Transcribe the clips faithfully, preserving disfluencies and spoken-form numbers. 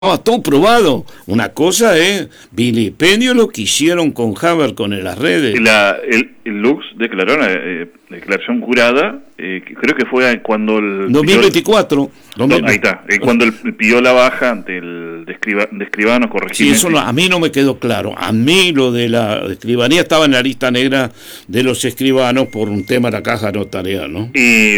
estaba todo probado. Una cosa es vilipendio lo que hicieron con Haber con las redes. La, el, el Lux declaró una eh, declaración jurada, eh, que creo que fue cuando el... dos mil veinticuatro. Pidió, no, ahí está, eh, cuando el, pidió la baja del de, escriba, de escribano, corregime. Sí, eso no, a mí no me quedó claro. A mí lo de la escribanía estaba en la lista negra de los escribanos por un tema de la caja notarial, ¿no? Y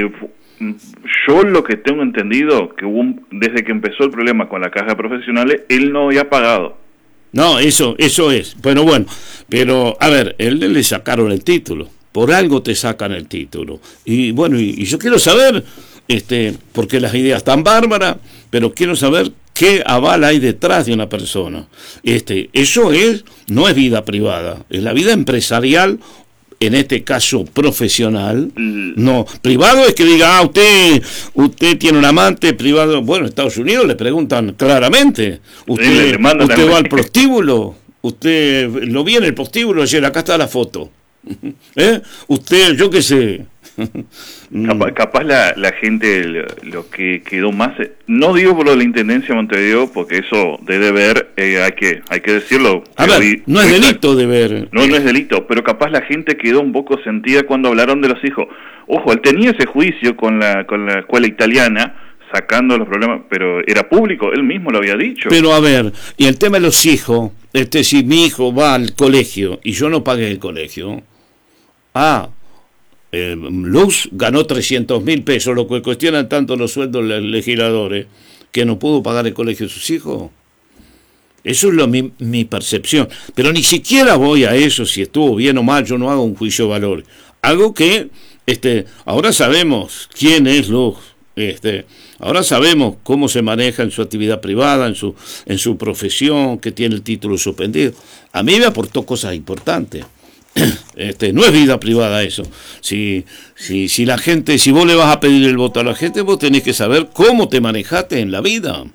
yo lo que tengo entendido, que hubo un, desde que empezó el problema con la caja de profesionales, él no había pagado. No, eso, eso es. Bueno, bueno, pero a ver, él le sacaron el título. Por algo te sacan el título. Y bueno, y, y yo quiero saber, este, porque las ideas están bárbaras, pero quiero saber qué aval hay detrás de una persona. Este, eso es, no es vida privada, es la vida empresarial. En este caso profesional, no, privado es que diga, ah, usted usted tiene un amante, privado, bueno, en Estados Unidos le preguntan claramente, usted, usted va al prostíbulo, usted lo vi en el prostíbulo ayer, acá está la foto, ¿eh? Usted, yo qué sé. Capaz, capaz la, la gente lo, lo que quedó más, no digo por lo de la Intendencia de Montevideo, porque eso de deber eh, hay que hay que decirlo. A ver, hoy, no es delito deber. No, no es delito, pero capaz la gente quedó un poco sentida cuando hablaron de los hijos. Ojo, él tenía ese juicio con la con la escuela italiana, sacando los problemas, pero era público, él mismo lo había dicho. Pero a ver, y el tema de los hijos, este si mi hijo va al colegio y yo no pagué el colegio, ah, Eh, Luz ganó trescientos mil pesos, lo que cuestionan tanto los sueldos de los legisladores, que no pudo pagar el colegio de sus hijos. Eso es lo, mi, mi percepción. Pero ni siquiera voy a eso, si estuvo bien o mal, yo no hago un juicio de valor. Algo que, este, ahora sabemos quién es Luz, este, ahora sabemos cómo se maneja en su actividad privada, en su, en su profesión, que tiene el título suspendido. A mí me aportó cosas importantes. Este, no es vida privada eso. Si, si, si la gente, si vos le vas a pedir el voto a la gente, vos tenés que saber cómo te manejaste en la vida.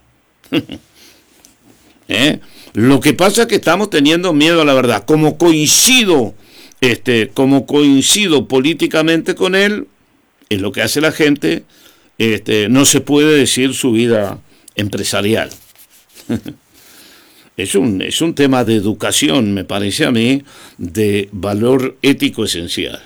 ¿Eh? Lo que pasa es que estamos teniendo miedo a la verdad. Como coincido, este, como coincido políticamente con él, es lo que hace la gente, este, no se puede decir su vida empresarial. Es un, es un tema de educación, me parece a mí, de valor ético esencial.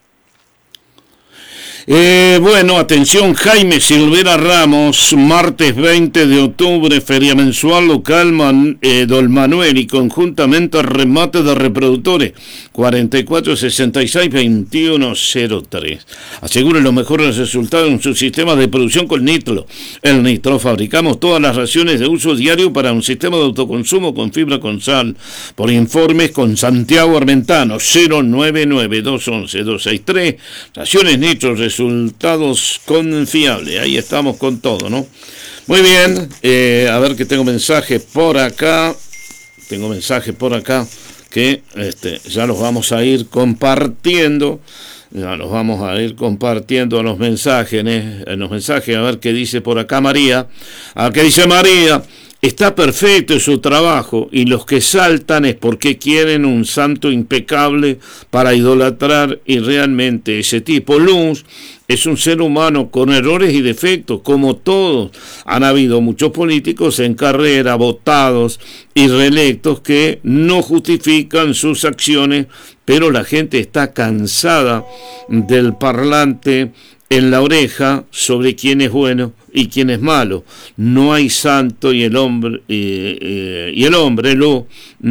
Eh, bueno, atención, Jaime Silvera Ramos, martes veinte de octubre, feria mensual local Man, eh, Don Manuel y conjuntamente remate de reproductores, cuarenta y cuatro sesenta y seis veintiuno cero tres. Asegure los mejores resultados en su sistema de producción con Nitro. El Nitro, fabricamos todas las raciones de uso diario para un sistema de autoconsumo con fibra con sal. Por informes con Santiago Armentano, cero nueve nueve dos once dos sesenta y tres. Raciones Nitro, resultados confiables. Ahí estamos con todo, ¿no? Muy bien, eh, a ver que tengo mensajes por acá. Tengo mensajes por acá que este, ya los vamos a ir compartiendo. Ya los vamos a ir compartiendo los mensajes, ¿eh? En los mensajes, a ver qué dice por acá María. ¿A qué dice María? Está perfecto su trabajo y los que saltan es porque quieren un santo impecable para idolatrar y realmente ese tipo. Luz es un ser humano con errores y defectos, como todos. Han habido muchos políticos en carrera, votados y reelectos que no justifican sus acciones, pero la gente está cansada del parlante en la oreja sobre quién es bueno y quién es malo. No hay santo y el hombre eh, eh, y el hombre lo,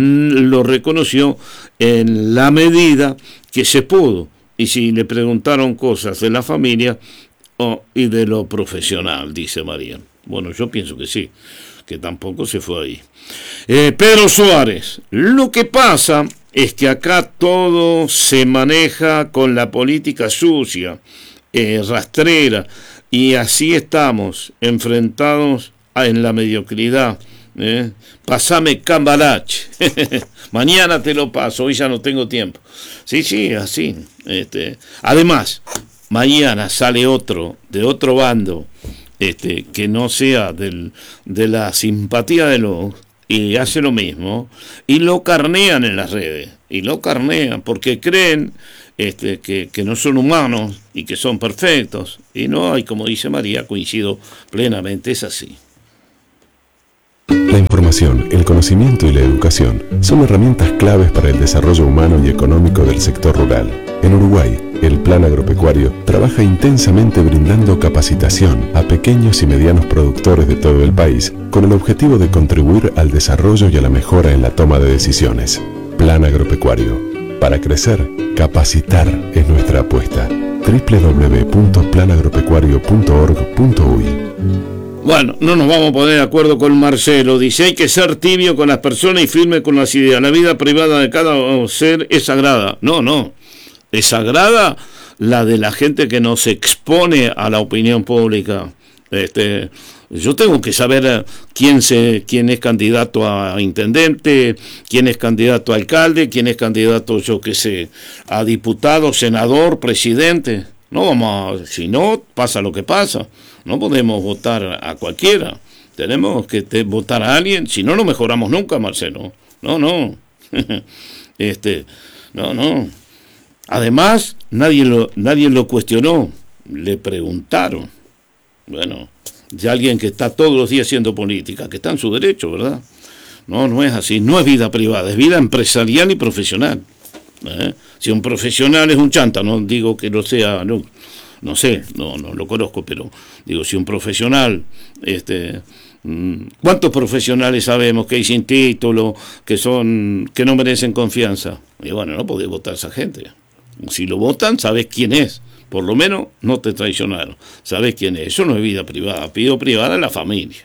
lo reconoció en la medida que se pudo. Y si le preguntaron cosas de la familia oh, y de lo profesional, dice María. Bueno, yo pienso que sí, que tampoco se fue ahí. Eh, Pedro Suárez, lo que pasa es que acá todo se maneja con la política sucia, Eh, rastrera, y así estamos enfrentados a, en la mediocridad. ¿eh? Pasame Cambalache. Mañana te lo paso, hoy ya no tengo tiempo. Sí, sí, así. Este. Además, mañana sale otro, de otro bando, este, que no sea del, de la simpatía de los, y hace lo mismo, y lo carnean en las redes, y lo carnean porque creen Este, que, que no son humanos y que son perfectos, y no hay, como dice María, coincido plenamente, es así. La información, el conocimiento y la educación son herramientas claves para el desarrollo humano y económico del sector rural. En Uruguay, el Plan Agropecuario trabaja intensamente brindando capacitación a pequeños y medianos productores de todo el país con el objetivo de contribuir al desarrollo y a la mejora en la toma de decisiones. Plan Agropecuario. Para crecer, capacitar es nuestra apuesta. doble u doble u doble u punto plan agropecuario punto org punto uy. Bueno, no nos vamos a poner de acuerdo con Marcelo. Dice, hay que ser tibio con las personas y firme con las ideas. La vida privada de cada ser es sagrada. No, no. Es sagrada la de la gente que no se expone a la opinión pública. Este, yo tengo que saber quién se, quién es candidato a intendente, quién es candidato a alcalde, quién es candidato, yo qué sé, a diputado, senador, presidente. No vamos a, si no, pasa lo que pasa. No podemos votar a cualquiera. Tenemos que te, votar a alguien, si no, no mejoramos nunca, Marcelo. No, no. este, no, no. Además, nadie lo, nadie lo cuestionó. Le preguntaron. Bueno, de alguien que está todos los días haciendo política, que está en su derecho, ¿verdad? No, no es así. No es vida privada, es vida empresarial y profesional. ¿Eh? Si un profesional es un chanta, no digo que lo sea, no, no sé, no, no lo conozco, pero digo, si un profesional, este, ¿cuántos profesionales sabemos que hay sin título, que son, que no merecen confianza? Y bueno, no podés votar a esa gente. Si lo votan, sabés quién es. Por lo menos no te traicionaron. Sabés quién es. Eso no es vida privada. Pido privada a la familia.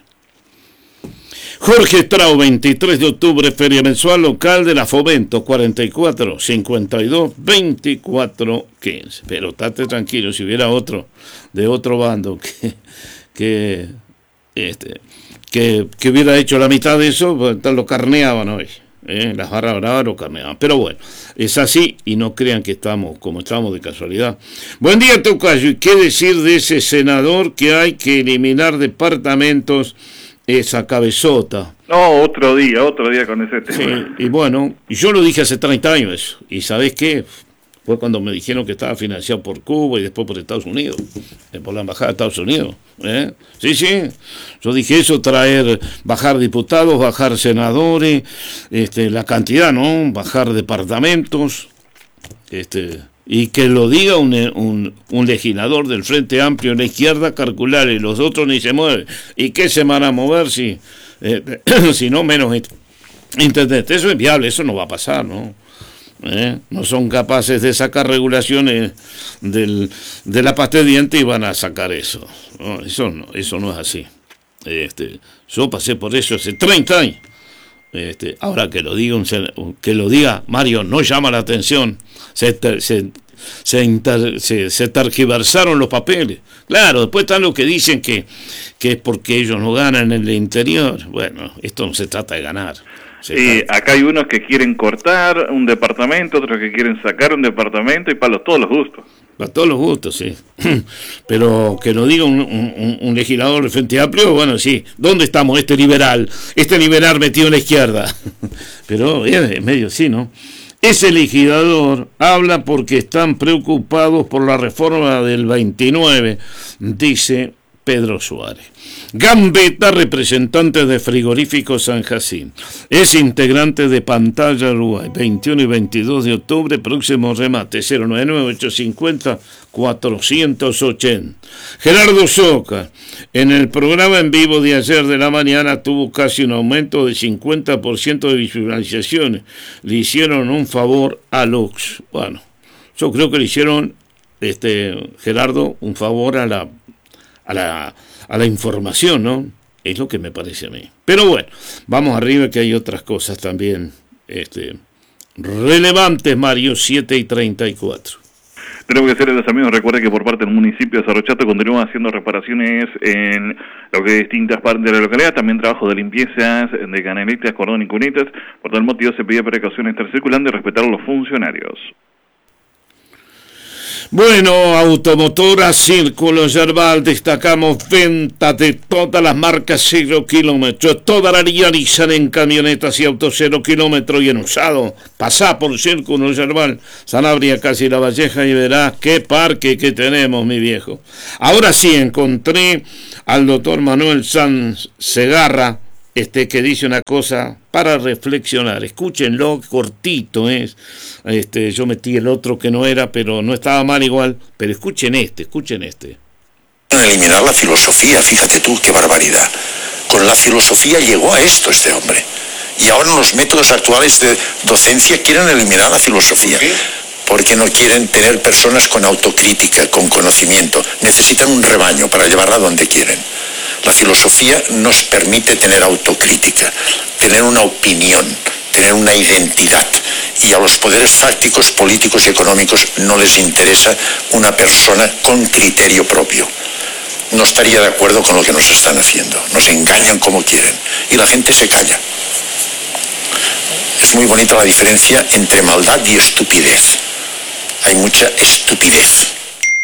Jorge Strau, veintitrés de octubre, feria mensual local de la Fomento, cuarenta y cuatro, cincuenta y dos, veinticuatro, quince. Pero estate tranquilo, si hubiera otro de otro bando que que este que, que hubiera hecho la mitad de eso, pues lo carneaban hoy. ¿Eh? Las barras bravas lo carneaban. Pero bueno, es así y no crean que estamos como estamos de casualidad. Buen día, Tocayo. ¿Y qué decir de ese senador que hay que eliminar departamentos? Esa cabezota. No, otro día, otro día con ese tema. Sí, y bueno, yo lo dije hace treinta años eso. ¿Y sabés qué? Fue cuando me dijeron que estaba financiado por Cuba y después por Estados Unidos, por la embajada de Estados Unidos. ¿eh? Sí, sí. Yo dije eso, traer, bajar diputados, bajar senadores, este, la cantidad, ¿no? Bajar departamentos, este... y que lo diga un, un, un legislador del Frente Amplio en la izquierda, calcular, y los otros ni se mueven. ¿Y qué se van a mover si, eh, si no menos intendente? Eso es viable, eso no va a pasar, ¿no? ¿Eh? No son capaces de sacar regulaciones del, de la pasta de diente y van a sacar eso. No, eso no, eso no es así. Este, yo pasé por eso hace treinta años. Este, ahora que lo diga un, que lo diga Mario no llama la atención. Se, se, se, inter, se, se tergiversaron los papeles. Claro, después están los que dicen que, que es porque ellos no ganan en el interior. Bueno, esto no se trata de ganar. Eh, acá hay unos que quieren cortar un departamento, otros que quieren sacar un departamento y para los, todos los gustos. Para todos los gustos, sí. Pero que lo diga un, un, un legislador del Frente Amplio, bueno, sí. ¿Dónde estamos? Este liberal, este liberal metido en la izquierda. Pero es medio sí, ¿no? Ese legislador habla porque están preocupados por la reforma del veintinueve, dice Pedro Suárez. Gambetta, representante de Frigorífico San Jacinto. Es integrante de Pantalla Uruguay. veintiuno y veintidós de octubre, próximo remate, cero nueve nueve, ocho cinco cero, cuatro ocho cero. Gerardo Soca, en el programa en vivo de ayer de la mañana tuvo casi un aumento de cincuenta por ciento de visualizaciones. Le hicieron un favor a Lux. Bueno, yo creo que le hicieron, este Gerardo, un favor a la a la a la información, ¿no? Es lo que me parece a mí. Pero bueno, vamos arriba que hay otras cosas también este, relevantes, Mario, siete y treinta y cuatro. Tenemos que hacerles, amigos, recuerden que por parte del municipio de Cerro Chato continúan haciendo reparaciones en lo que es distintas partes de la localidad, también trabajo de limpiezas de canaletas, cordón y cunetas. Por tal motivo se pide precaución estar circulando y respetar a los funcionarios. Bueno, Automotora Círculo Yerbal, destacamos ventas de todas las marcas cero kilómetros, toda la línea Nissan en camionetas y autos cero kilómetros y en usado. Pasá por Círculo Yerbal, Sanabria, casi La Valleja y verás qué parque que tenemos, mi viejo. Ahora sí, encontré al doctor Manuel Sanz Segarra, este, que dice una cosa para reflexionar. Escúchenlo, cortito es. Este, yo metí el otro que no era, pero no estaba mal igual. Pero escuchen este, escuchen este. Eliminar la filosofía, fíjate tú, qué barbaridad. Con la filosofía llegó a esto este hombre. Y ahora los métodos actuales de docencia quieren eliminar la filosofía. ¿Sí? Porque no quieren tener personas con autocrítica, con conocimiento. Necesitan un rebaño para llevarla donde quieren. La filosofía nos permite tener autocrítica, tener una opinión, tener una identidad. Y a los poderes fácticos, políticos y económicos no les interesa una persona con criterio propio. No estaría de acuerdo con lo que nos están haciendo. Nos engañan como quieren y la gente se calla. Es muy bonita la diferencia entre maldad y estupidez. Hay mucha estupidez.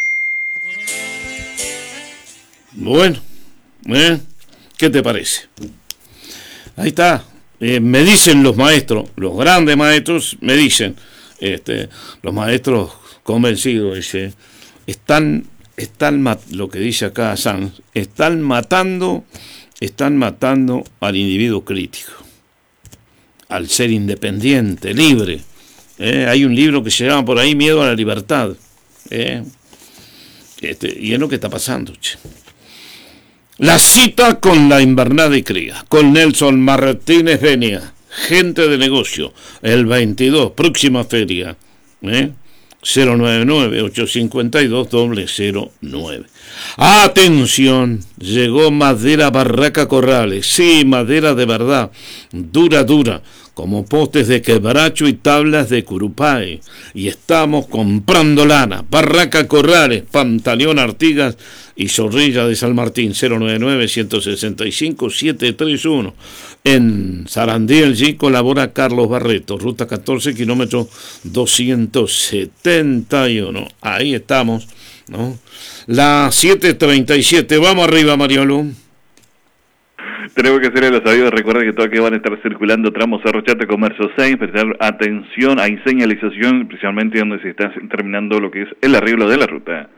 Bueno, ¿eh? ¿Qué te parece? Ahí está. Eh, me dicen los maestros, los grandes maestros, me dicen, este, los maestros convencidos, dice, están... Están lo que dice acá Sanz, están matando, están matando al individuo crítico, al ser independiente, libre. ¿eh? Hay un libro que se llama por ahí Miedo a la Libertad. ¿eh? Este, y es lo que está pasando. Che. La cita con la invernada y cría, con Nelson Martínez Benia, gente de negocio, el veintidós, próxima feria. ¿eh? cero nueve nueve, ocho cinco dos, cero cero nueve. Atención, llegó madera Barraca Corrales, sí, madera de verdad, dura, dura, como postes de quebracho y tablas de curupay, y estamos comprando lana. Barraca Corrales, Pantaleón Artigas y Zorrilla de San Martín, cero nueve nueve, uno seis cinco, siete tres uno. En Sarandí, allí colabora Carlos Barreto, ruta catorce, kilómetro doscientos setenta y uno. Ahí estamos, ¿no? La siete treinta y siete, vamos arriba, Mariolo. Tenemos que hacer los sabidos. Recuerda que todavía van a estar circulando tramos Cerro Chato, Comercio seis. Prestar atención, hay señalización, especialmente donde se está terminando lo que es el arreglo de la ruta.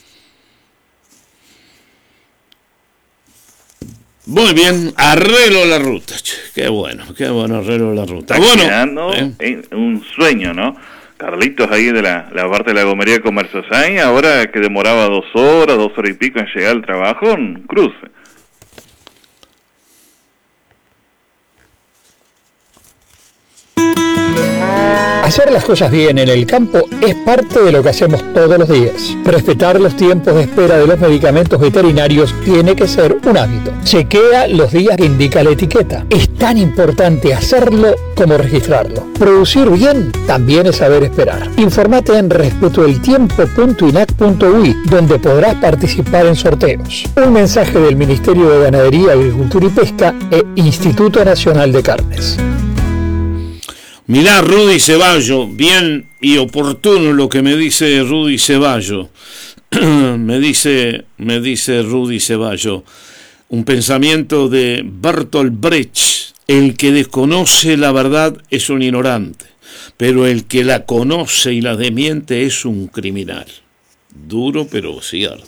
Muy bien, arreglo la ruta. Qué bueno, qué bueno arreglo la ruta. Está bueno, quedando ¿eh? un sueño, ¿no? Carlitos ahí de la, la parte de la gomería de Comercio seis, ahora que demoraba dos horas, dos horas y pico en llegar al trabajo, un cruce. Hacer las cosas bien en el campo es parte de lo que hacemos todos los días. Respetar los tiempos de espera de los medicamentos veterinarios tiene que ser un hábito. Chequea los días que indica la etiqueta. Es tan importante hacerlo como registrarlo. Producir bien también es saber esperar. Informate en respeto del tiempo punto inac punto uy, donde podrás participar en sorteos. Un mensaje del Ministerio de Ganadería, Agricultura y Pesca e Instituto Nacional de Carnes. Mirá, Rudy Ceballo, bien y oportuno lo que me dice Rudy Ceballo. me dice, me dice Rudy Ceballo, un pensamiento de Bertolt Brecht: el que desconoce la verdad es un ignorante, pero el que la conoce y la desmiente es un criminal. Duro, pero cierto.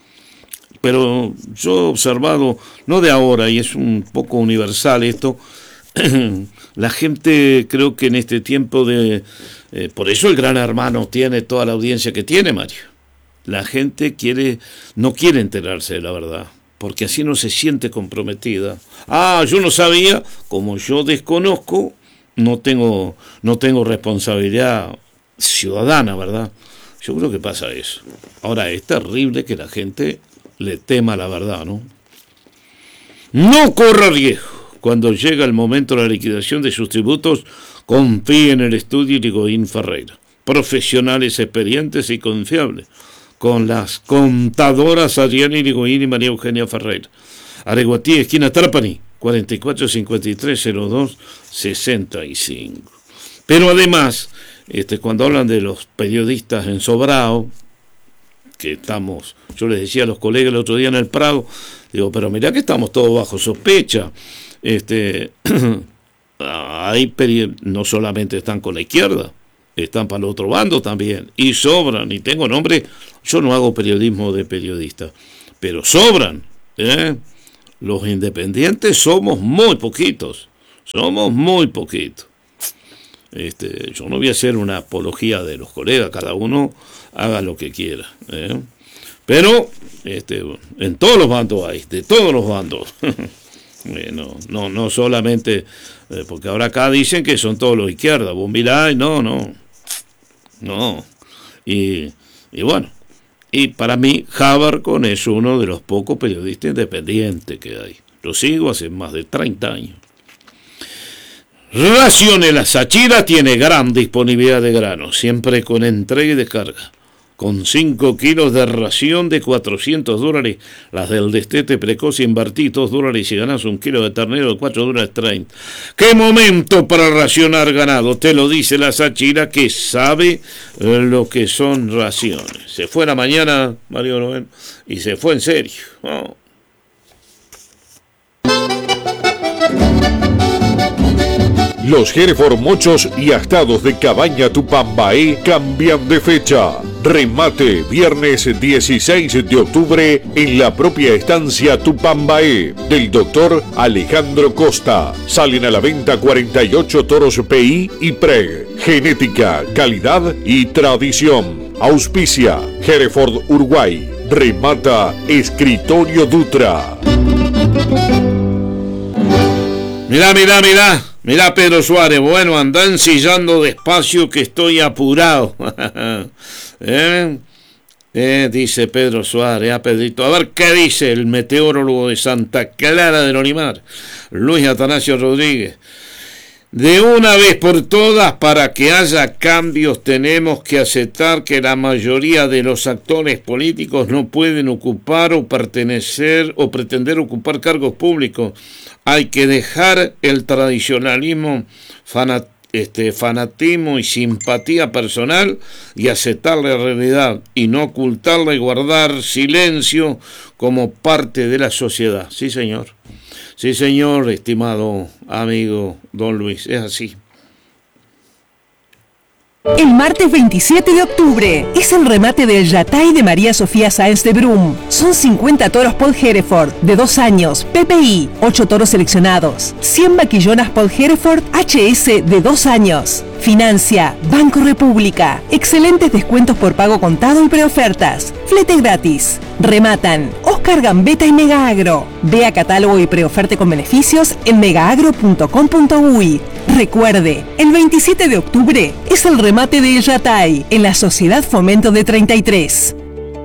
Pero yo he observado, no de ahora, y es un poco universal esto, la gente, creo que en este tiempo de... Eh, por eso el Gran Hermano tiene toda la audiencia que tiene, Mario. La gente quiere, no quiere enterarse de la verdad, porque así no se siente comprometida. Ah, yo no sabía, como yo desconozco, no tengo, no tengo responsabilidad ciudadana, ¿verdad? Yo creo que pasa eso. Ahora, es terrible que la gente le tema la verdad, ¿no? No corra riesgo. Cuando llega el momento de la liquidación de sus tributos, confíe en el estudio Irigoyen Ferreira. Profesionales experientes y confiables, con las contadoras Adriana Irigoyen y María Eugenia Ferreira. Areguatí, esquina Trapani, cuarenta y cuatro cincuenta y tres cero dos sesenta y cinco. Pero además, este, cuando hablan de los periodistas en Sobrao, que estamos, yo les decía a los colegas el otro día en el Prado, digo, pero mirá que estamos todos bajo sospecha. Este, hay peri- no solamente están con la izquierda, están para el otro bando también, y sobran, y tengo nombre, yo no hago periodismo de periodista, pero sobran, ¿eh? los independientes somos muy poquitos, somos muy poquitos. Este, yo no voy a hacer una apología de los colegas, cada uno haga lo que quiera, ¿eh? Pero este, en todos los bandos hay, de todos los bandos. no, no, no solamente, eh, porque ahora acá dicen que son todos los izquierdas, vos mirá, no, no, no. Y, y bueno, y para mí Habercon es uno de los pocos periodistas independientes que hay. Lo sigo hace más de treinta años. Raciones La Sachira tiene gran disponibilidad de grano, siempre con entrega y descarga. Con cinco kilos de ración de cuatrocientos dólares, las del destete precoz, invertí dos dólares y ganás un kilo de ternero de cuatro dólares treinta. ¡Qué momento para racionar ganado! Te lo dice La Sachira, que sabe lo que son raciones. Se fue la mañana, Mario Noel, y se fue en serio. Oh. Los Hereford mochos y astados de Cabaña Tupambaé cambian de fecha. Remate viernes dieciséis de octubre en la propia estancia Tupambaé del doctor Alejandro Costa. Salen a la venta cuarenta y ocho toros P I y P R E G. Genética, calidad y tradición. Auspicia Hereford Uruguay. Remata Escritorio Dutra. Mirá, mirá, mirá. Mirá, Pedro Suárez, bueno, anda ensillando despacio que estoy apurado. ¿Eh? Eh, dice Pedro Suárez, a Pedrito. A ver qué dice el meteorólogo de Santa Clara del Olimar, Luis Atanasio Rodríguez. De una vez por todas, para que haya cambios, tenemos que aceptar que la mayoría de los actores políticos no pueden ocupar o pertenecer o pretender ocupar cargos públicos. Hay que dejar el tradicionalismo, fanat, este, fanatismo y simpatía personal y aceptar la realidad y no ocultarla y guardar silencio como parte de la sociedad. Sí, señor. Sí, señor, estimado amigo don Luis, es así. El martes veintisiete de octubre es el remate del Yatay de María Sofía Sáenz de Brum. Son cincuenta toros Paul Hereford de dos años, P P I, ocho toros seleccionados, cien vaquillonas Paul Hereford H S de dos años. Financia Banco República. Excelentes descuentos por pago contado y preofertas. Flete gratis. Rematan Oscar Gambetta y Mega Agro. Vea catálogo y preoferte con beneficios en megaagro punto com punto uy. Recuerde, el veintisiete de octubre es el remate de Yatay en la Sociedad Fomento de treinta y tres.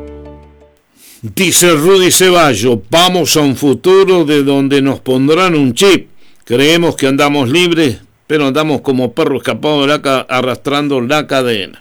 Dice Rudy Ceballos, vamos a un futuro de donde nos pondrán un chip. Creemos que andamos libres, pero andamos como perro escapado de la ca- arrastrando la cadena.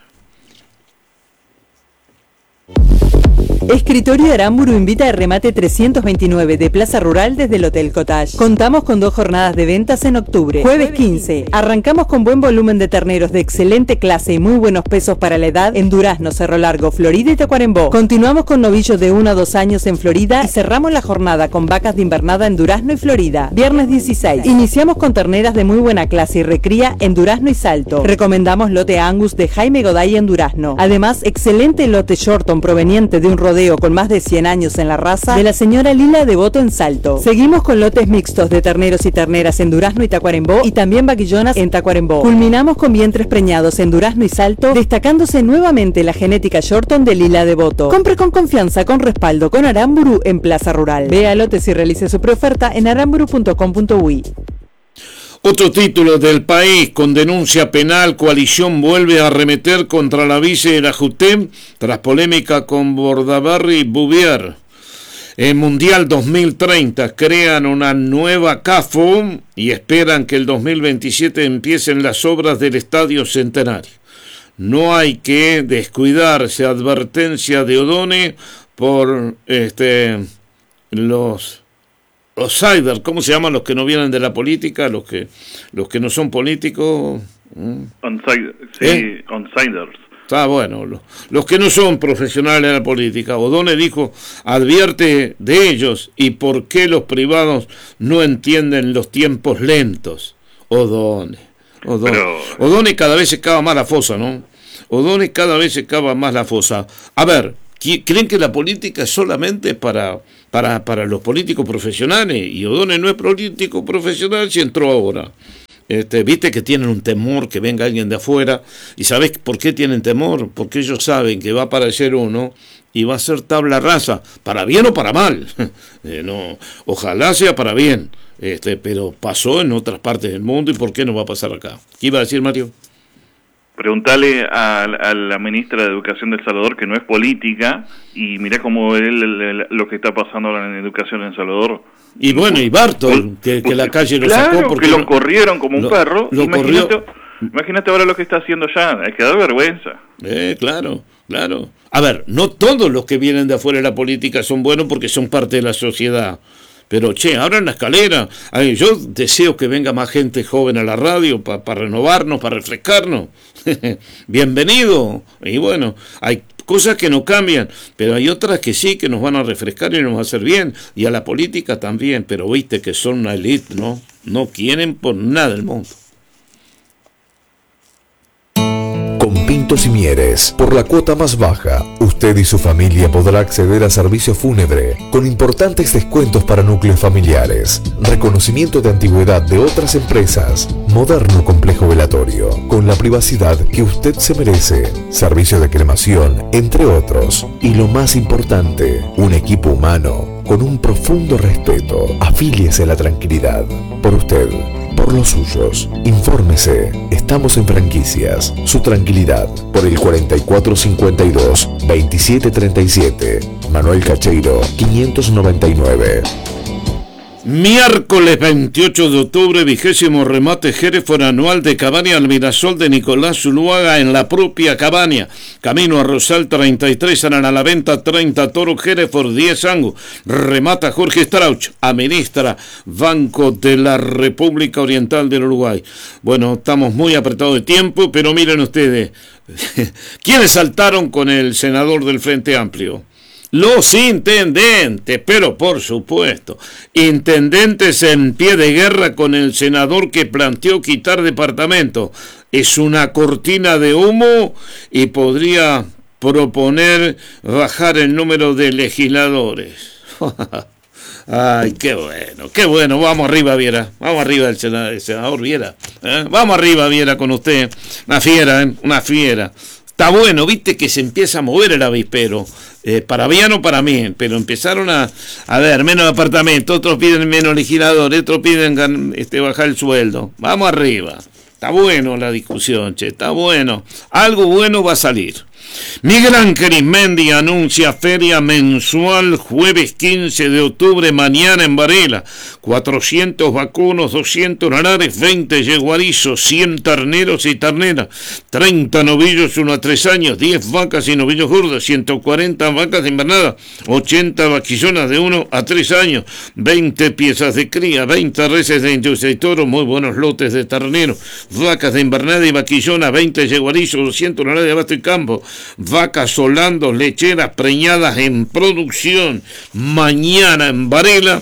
Escritorio Aramburu invita al remate trescientos veintinueve de Plaza Rural desde el Hotel Cottage. Contamos con dos jornadas de ventas en octubre. Jueves quince. Arrancamos con buen volumen de terneros de excelente clase y muy buenos pesos para la edad en Durazno, Cerro Largo, Florida y Tacuarembó. Continuamos con novillos de uno a dos años en Florida y cerramos la jornada con vacas de invernada en Durazno y Florida. Viernes dieciséis. Iniciamos con terneras de muy buena clase y recría en Durazno y Salto. Recomendamos lote Angus de Jaime Goday en Durazno. Además, excelente lote Shorton proveniente de un rodeo con más de cien años en la raza de la señora Lila Devoto en Salto. Seguimos con lotes mixtos de terneros y terneras en Durazno y Tacuarembó y también vaquillonas en Tacuarembó. Culminamos con vientres preñados en Durazno y Salto, destacándose nuevamente la genética Shorton de Lila Devoto. Compre con confianza, con respaldo, con Aramburu en Plaza Rural. Vea lotes y realice su preoferta en aramburu punto com punto uy. Otro título del País, con denuncia penal, coalición vuelve a arremeter contra la vice de la JUTEP tras polémica con Bordaberry y Bouvier. En Mundial dos mil treinta crean una nueva CAFO y esperan que el dos mil veintisiete empiecen las obras del Estadio Centenario. No hay que descuidarse, advertencia de O'Donnell por este los... outsiders, ¿cómo se llaman los que no vienen de la política? Los que los que no son políticos. Onside, sí, ¿Eh? Outsiders. Está bueno, los, los que no son profesionales de la política. O'Donnell dijo, advierte de ellos y por qué los privados no entienden los tiempos lentos. O'Donnell. O'Donnell. Pero... O'Donnell cada vez se cava más la fosa, ¿no? O'Donnell cada vez se cava más la fosa. A ver, ¿creen que la política es solamente para para, para los políticos profesionales, y O'Donnell no es político profesional si entró ahora. Este, viste que tienen un temor que venga alguien de afuera, y ¿sabés por qué tienen temor? Porque ellos saben que va a aparecer uno y va a ser tabla rasa, para bien o para mal. eh, no, ojalá sea para bien, este, pero pasó en otras partes del mundo, ¿y por qué no va a pasar acá? ¿Qué iba a decir, Mario? Preguntale a, a la ministra de Educación de El Salvador, que no es política, y mirá cómo es lo que está pasando ahora en educación en El Salvador. Y bueno, y Bartol, que, que la calle lo claro, sacó porque que lo no, corrieron como un lo, perro. Lo imagínate, corrió. imagínate ahora lo que está haciendo ya, hay que dar vergüenza. Eh, claro, claro. A ver, no todos los que vienen de afuera de la política son buenos porque son parte de la sociedad. Pero, che, abran la escalera. Ay, yo deseo que venga más gente joven a la radio para pa renovarnos, para refrescarnos. Bienvenido. Y bueno, hay cosas que no cambian, pero hay otras que sí, que nos van a refrescar y nos va a hacer bien. Y a la política también, pero viste que son una élite, ¿no? No quieren por nada el mundo. Pintos y Mieres, por la cuota más baja, usted y su familia podrá acceder a servicio fúnebre con importantes descuentos para núcleos familiares, reconocimiento de antigüedad de otras empresas, moderno complejo velatorio, con la privacidad que usted se merece, servicio de cremación, entre otros. Y lo más importante, un equipo humano con un profundo respeto. Afíliese a la tranquilidad. Por usted, por los suyos. Infórmese. Estamos en Franquicias. Su tranquilidad. Por el cuarenta y cuatro cincuenta y dos, veintisiete treinta y siete. Manuel Cacheiro, quinientos noventa y nueve. Miércoles veintiocho de octubre, vigésimo remate Hereford anual de Cabaña al Mirasol de Nicolás Zuluaga en la propia Cabaña. Camino a Rosal treinta y tres, salen a la venta treinta toros Hereford, diez Angus. Remata Jorge Strauch, administra Banco de la República Oriental del Uruguay. Bueno, estamos muy apretados de tiempo, pero miren ustedes, ¿quiénes saltaron con el senador del Frente Amplio? Los intendentes, pero por supuesto, intendentes en pie de guerra con el senador que planteó quitar departamento. Es una cortina de humo y podría proponer bajar el número de legisladores. Ay, qué bueno, qué bueno. Vamos arriba, Viera. Vamos arriba el senador, el senador Viera. ¿Eh? Vamos arriba, Viera, con usted. Una fiera, ¿eh? Una fiera. Está bueno, viste que se empieza a mover el avispero, eh, para bien o para mí, pero empezaron a, a ver, menos apartamentos, otros piden menos legisladores, otros piden este, bajar el sueldo. Vamos arriba, está bueno la discusión, che, está bueno, algo bueno va a salir. Miguel Ángel Ismendi anuncia feria mensual jueves quince de octubre, mañana en Varela. cuatrocientos vacunos, doscientos lares, veinte yeguarizos, cien terneros y terneras, treinta novillos uno a tres años, diez vacas y novillos gordos, ciento cuarenta vacas de invernada, ochenta vaquillonas de uno a tres años, veinte piezas de cría, veinte reses de industria y toro, muy buenos lotes de ternero, vacas de invernada y vaquillona, veinte yeguarizos, doscientos lares de abasto y campo, vacas solandos, lecheras preñadas en producción. Mañana en Varela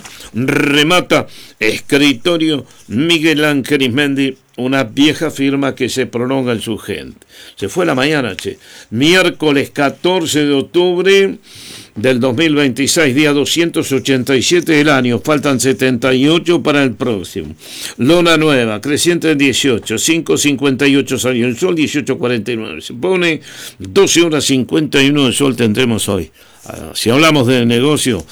remata Escritorio Miguel Ángel Ismendi, una vieja firma que se prolonga en su gente. Se fue la mañana, che. Miércoles catorce de octubre del dos mil veintiséis, día doscientos ochenta y siete del año, faltan setenta y ocho para el próximo. Lona nueva, creciente en dieciocho, cinco cincuenta y ocho salió el sol, dieciocho cuarenta y nueve. Se pone doce horas cincuenta y uno de sol tendremos hoy. Si hablamos de negocio,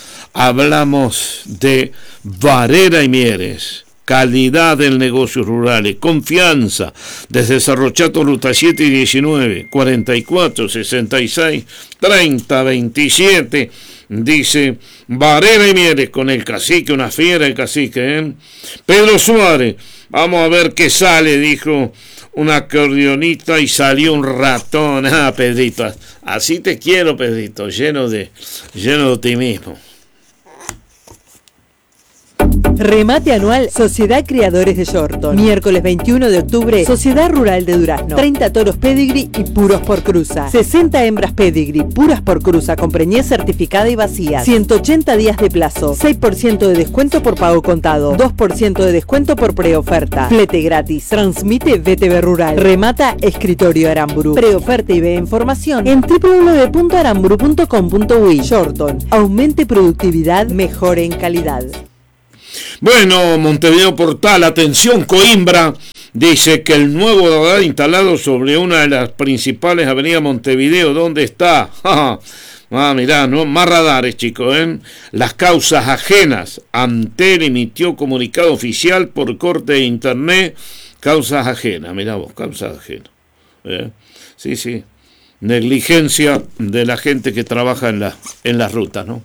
hablamos de Varela y Mieres. Calidad del negocio rural, confianza, desde Cerro Chato, ruta siete y diecinueve, cuarenta y cuatro, sesenta y seis, treinta, veintisiete, dice Varela y Mieres, con el cacique, una fiera el cacique, ¿eh? Pedro Suárez, vamos a ver qué sale, dijo una acordeonista y salió un ratón. Ah, Pedrito, así te quiero, Pedrito, lleno de, lleno de optimismo. Remate anual Sociedad Criadores de Yorton. Miércoles veintiuno de octubre, Sociedad Rural de Durazno. treinta toros pedigree y puros por cruza. sesenta hembras pedigree puras por cruza con preñez certificada y vacía. ciento ochenta días de plazo. seis por ciento de descuento por pago contado. dos por ciento de descuento por preoferta. Flete gratis. Transmite B T V Rural. Remata Escritorio Aramburu. Preoferta y ve información en doble u doble u doble u punto aramburu punto com punto uy. Yorton. Aumente productividad, mejore en calidad. Bueno, Montevideo Portal, atención, Coimbra dice que el nuevo radar instalado sobre una de las principales avenidas de Montevideo, ¿dónde está? ah, mirá, no, más radares, chicos, ¿eh? Las causas ajenas. Antel emitió comunicado oficial por corte de internet. Causas ajenas, mirá vos, causas ajenas. ¿Eh? Sí, sí. Negligencia de la gente que trabaja en, la, en las rutas, ¿no?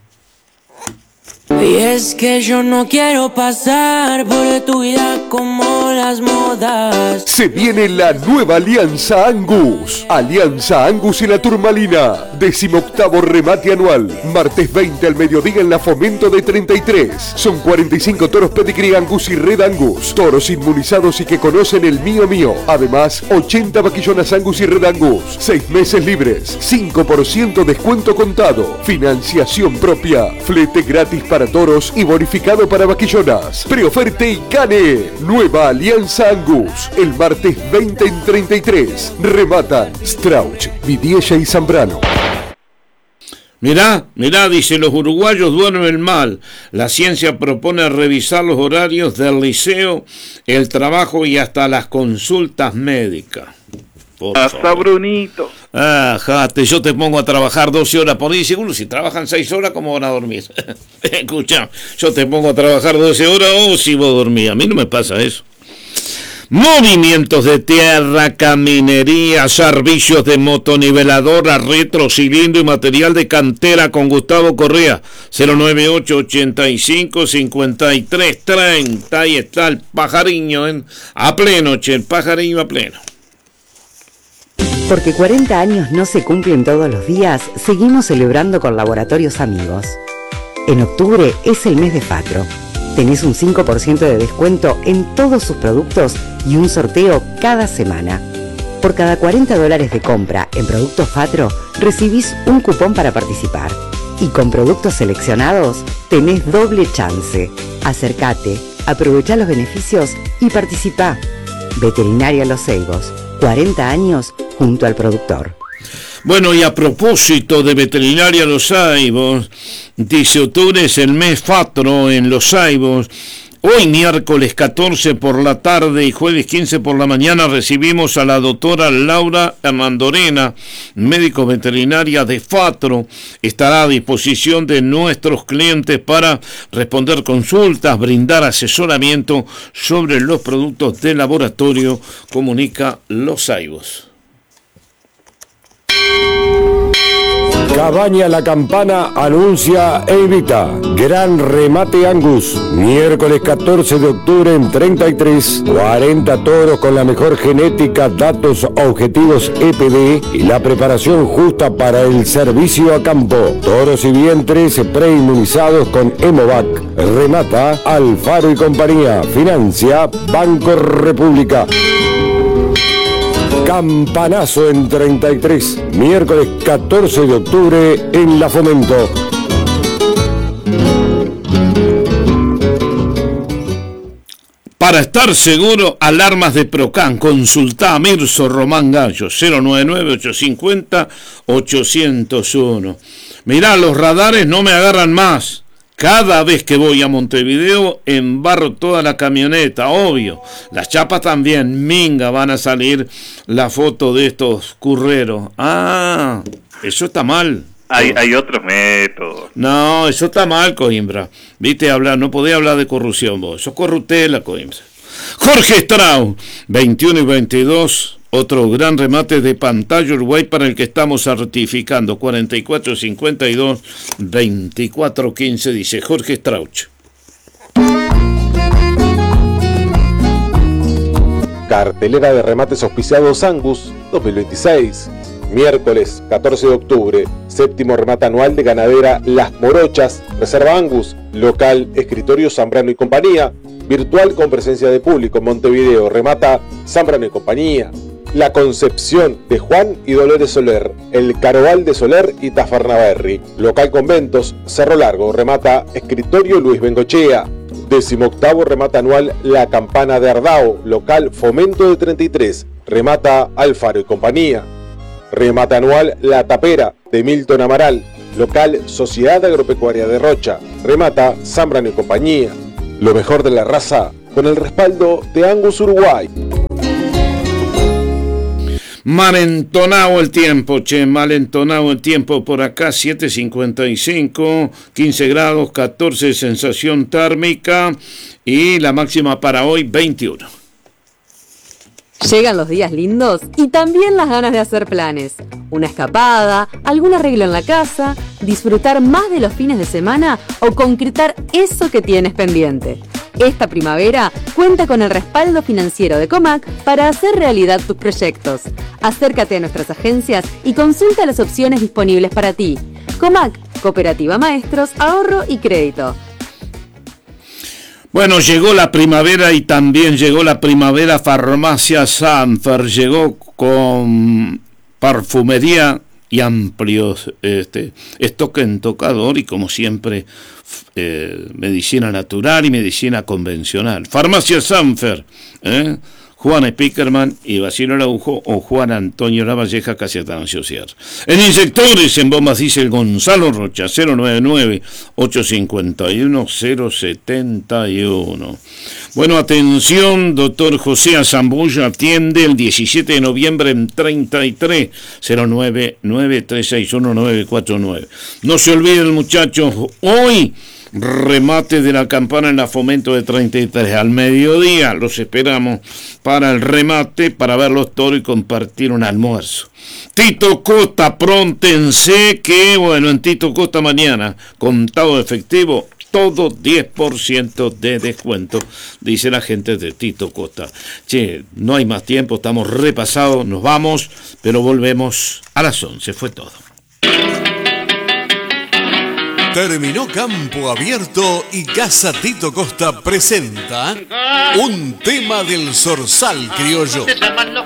Y es que yo no quiero pasar por tu vida como las modas. Se viene la nueva Alianza Angus. Alianza Angus y la Turmalina. Decimoctavo remate anual. Martes veinte al mediodía en la Fomento de treinta y tres. Son cuarenta y cinco toros Pedigree Angus y Red Angus. Toros inmunizados y que conocen el mío mío. Además, ochenta vaquillonas Angus y Red Angus. seis meses libres. cinco por ciento descuento contado. Financiación propia. Flete gratis para toros y bonificado para vaquillonas. Preoferte y gane. Nueva Alianza Angus. El martes veinte en treinta y tres. Rematan Strauch, Vidiella y Zambrano. Mirá, mirá, dice, los uruguayos duermen mal. La ciencia propone revisar los horarios del liceo, el trabajo y hasta las consultas médicas. Hasta Brunito. Ah, jate, yo te pongo a trabajar doce horas por día. Seguro, si trabajan seis horas, ¿cómo van a dormir? Escucha, yo te pongo a trabajar doce horas o si vos dormís. A mí no me pasa eso. Movimientos de tierra, caminería, servicios de motoniveladora, retro, cilindro y material de cantera con Gustavo Correa. cero nueve ocho ochenta y cinco cincuenta y tres treinta. Ahí está el pajariño, ¿eh? A pleno, che, el pajariño a pleno. Porque cuarenta años no se cumplen todos los días, seguimos celebrando con Laboratorios Amigos. En octubre es el mes de Fatro. Tenés un cinco por ciento de descuento en todos sus productos y un sorteo cada semana. Por cada cuarenta dólares de compra en productos Fatro, recibís un cupón para participar. Y con productos seleccionados, tenés doble chance. Acércate, aprovechá los beneficios y participá. Veterinaria Los Ceibos, cuarenta años junto al productor. Bueno, y a propósito de Veterinaria Los Ceibos, dice, octubre es el mes Fatro en Los Ceibos. Hoy miércoles catorce por la tarde y jueves quince por la mañana recibimos a la doctora Laura Hernandorena, médico veterinaria de Fatro. Estará a disposición de nuestros clientes para responder consultas, brindar asesoramiento sobre los productos de laboratorio, comunica Los Ceibos. Cabaña La Campana anuncia e invita. Gran remate Angus. Miércoles catorce de octubre en treinta y tres. cuarenta toros con la mejor genética, datos objetivos E P D y la preparación justa para el servicio a campo. Toros y vientres preinmunizados con Hemovac. Remata Alfaro y compañía. Financia Banco República. Campanazo en treinta y tres, miércoles catorce de octubre en La Fomento. Para estar seguro, alarmas de Procan. Consulta a Mirso Román Gallo, cero nueve nueve ocho cinco cero ocho cero uno. Mirá, los radares no me agarran más. Cada vez que voy a Montevideo embarro toda la camioneta, obvio. Las chapas también, minga, van a salir la foto de estos curreros. Ah, eso está mal. Hay, hay otros métodos. No, eso está mal, Coimbra. Viste, hablar, no podés hablar de corrupción vos. Eso es corruptela, Coimbra. Jorge Strauch, veintiuno y veintidós. Otro gran remate de pantalla Uruguay para el que estamos certificando. cuarenta y cuatro cincuenta y dos, veinticuatro quince, dice Jorge Strauch. Cartelera de remates auspiciados Angus dos mil veintiséis. Miércoles catorce de octubre, séptimo remate anual de ganadera Las Morochas, Reserva Angus, local Escritorio Zambrano y Compañía, virtual con presencia de público en Montevideo, remata Zambrano y Compañía. La Concepción de Juan y Dolores Soler, el Caroval de Soler y Tafarnaberry, local Conventos, Cerro Largo, remata Escritorio Luis Bengochea. Decimoctavo remata anual La Campana de Ardao, local Fomento de treinta y tres, remata Alfaro y Compañía. Remata anual La Tapera de Milton Amaral, local Sociedad Agropecuaria de Rocha, remata Zambrano y Compañía. Lo mejor de la raza con el respaldo de Angus Uruguay. Mal entonado el tiempo, che, mal entonado el tiempo por acá, siete cincuenta y cinco, quince grados, catorce sensación térmica y la máxima para hoy veintiuno. Llegan los días lindos y también las ganas de hacer planes. Una escapada, algún arreglo en la casa, disfrutar más de los fines de semana o concretar eso que tienes pendiente. Esta primavera cuenta con el respaldo financiero de Comac para hacer realidad tus proyectos. Acércate a nuestras agencias y consulta las opciones disponibles para ti. Comac, Cooperativa Maestros, Ahorro y Crédito. Bueno, llegó la primavera y también llegó la primavera Farmacia Sanfer. Llegó con perfumería y amplios este, stock en tocador y como siempre eh, medicina natural y medicina convencional. Farmacia Sanfer, ¿eh? Juan Spickerman y Basilio Araujo o Juan Antonio Lavalleja, casi tan asociar. En insectores, en bombas diésel, Gonzalo Rocha, cero noventa y nueve, ochocientos cincuenta y uno, cero setenta y uno. Bueno, atención, doctor José Azambuyo atiende el diecisiete de noviembre en treinta y tres, cero nueve nueve tres seis uno nueve cuatro nueve. No se olviden, muchachos, hoy remate de la campana en la Fomento de treinta y tres al mediodía. Los esperamos para el remate, para ver los toros y compartir un almuerzo. Tito Costa, prontense que, bueno, en Tito Costa mañana, contado efectivo, todo diez por ciento de descuento, dice la gente de Tito Costa. Che, no hay más tiempo, estamos repasados, nos vamos, pero volvemos a las once, fue todo. Terminó Campo Abierto y Casa Tito Costa presenta un tema del Zorzal criollo.